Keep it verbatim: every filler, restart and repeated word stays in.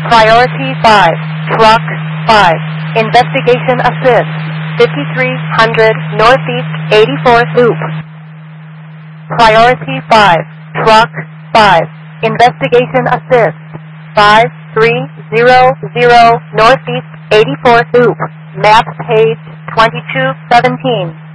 Priority five, Truck five, Investigation Assist, fifty-three hundred Northeast eighty-fourth Loop. Priority five, Truck five, Investigation Assist, five three zero zero Northeast eighty-fourth Loop, map page twenty-two seventeen.